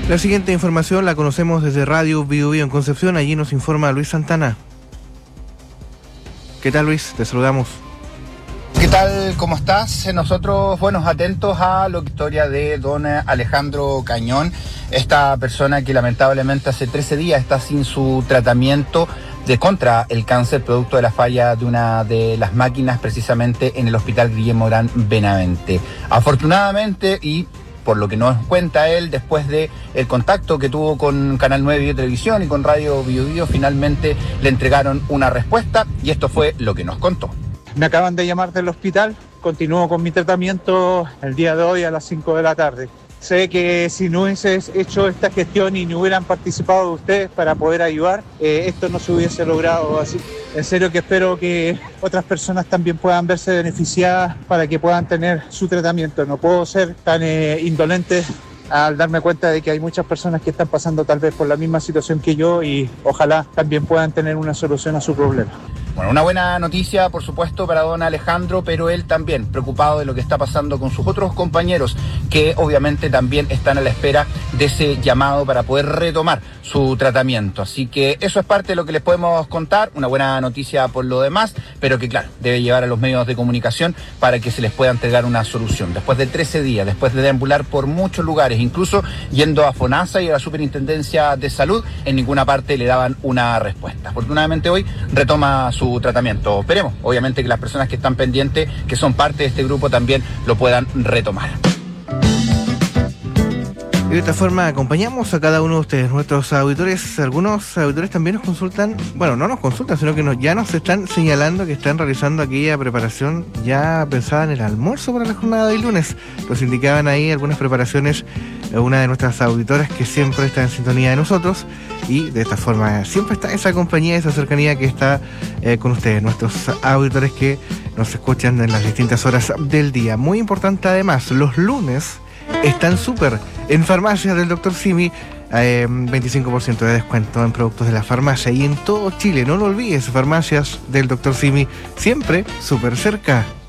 La siguiente información la conocemos desde Radio Biobío en Concepción. Allí nos informa Luis Santana. ¿Qué tal, Luis? Te saludamos. ¿Qué tal? ¿Cómo estás? Nosotros, atentos a la historia de don Alejandro Cañón, esta persona que lamentablemente hace 13 días está sin su tratamiento contra el cáncer, producto de la falla de una de las máquinas precisamente en el Hospital Guillermo Morán Benavente. Afortunadamente, y por lo que nos cuenta él, después de el contacto que tuvo con Canal 9 Bio Televisión y con Radio Biobío, finalmente le entregaron una respuesta y esto fue lo que nos contó. Me acaban de llamar del hospital, continúo con mi tratamiento el día de hoy a las 5 de la tarde. Sé que si no hubiese hecho esta gestión y no hubieran participado ustedes para poder ayudar, esto no se hubiese logrado así. En serio que espero que otras personas también puedan verse beneficiadas para que puedan tener su tratamiento. No puedo ser tan indolente al darme cuenta de que hay muchas personas que están pasando tal vez por la misma situación que yo y ojalá también puedan tener una solución a su problema. Bueno, una buena noticia, por supuesto, para don Alejandro, pero él también preocupado de lo que está pasando con sus otros compañeros, que obviamente también están a la espera de ese llamado para poder retomar su tratamiento. Así que eso es parte de lo que les podemos contar, una buena noticia por lo demás, pero que claro, debe llevar a los medios de comunicación para que se les pueda entregar una solución. Después de 13 días, después de deambular por muchos lugares, incluso yendo a FONASA y a la Superintendencia de Salud, en ninguna parte le daban una respuesta. Afortunadamente hoy retoma su tratamiento. Esperemos, obviamente, que las personas que están pendientes, que son parte de este grupo, también lo puedan retomar. Y de esta forma acompañamos a cada uno de ustedes, nuestros auditores. Algunos auditores también nos consultan, bueno, no nos consultan, sino que ya nos están señalando que están realizando aquella preparación ya pensada en el almuerzo para la jornada del lunes. Nos indicaban ahí algunas preparaciones una de nuestras auditoras que siempre está en sintonía de nosotros, y de esta forma siempre está esa compañía, esa cercanía que está con ustedes, nuestros auditores que nos escuchan en las distintas horas del día. Muy importante además, los lunes están súper en farmacias del Dr. Simi, 25% de descuento en productos de la farmacia y en todo Chile. No lo olvides, farmacias del Dr. Simi, siempre súper cerca.